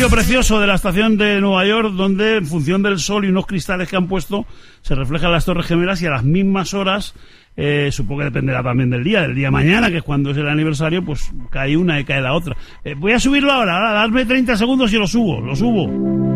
vídeo precioso de la estación de Nueva York, donde en función del sol y unos cristales que han puesto, se reflejan las Torres Gemelas y a las mismas horas, supongo que dependerá también del día de mañana, que es cuando es el aniversario, pues cae una y cae la otra. Voy a subirlo ahora, darme 30 segundos y lo subo.